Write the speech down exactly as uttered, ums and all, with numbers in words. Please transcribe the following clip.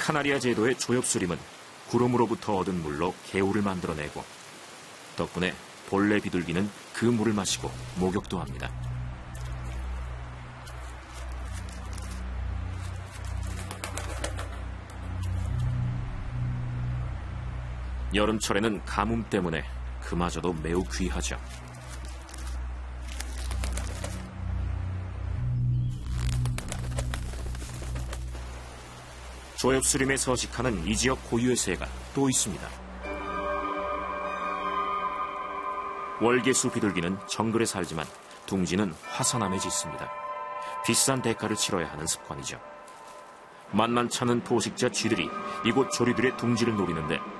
카나리아 제도의 조엽수림은 구름으로부터 얻은 물로 개울을 만들어내고 덕분에 본래 비둘기는 그 물을 마시고 목욕도 합니다. 여름철에는 가뭄 때문에 그마저도 매우 귀하죠. 조엽수림에 서식하는 이 지역 고유의 새가 또 있습니다. 월계수 비둘기는 정글에 살지만 둥지는 화산암에 짖습니다. 비싼 대가를 치러야 하는 습관이죠. 만만찮은 포식자 쥐들이 이곳 조류들의 둥지를 노리는데